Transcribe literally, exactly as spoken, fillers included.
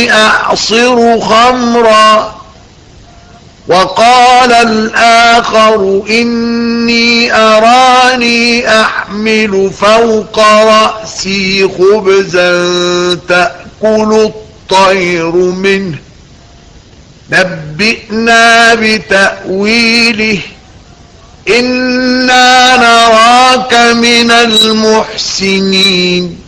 أعصر خمرا وقال الآخر إني أراني أحمل فوق رأسي خبزا تأكل الطير منه نبئنا بتأويله إنا نراك من المحسنين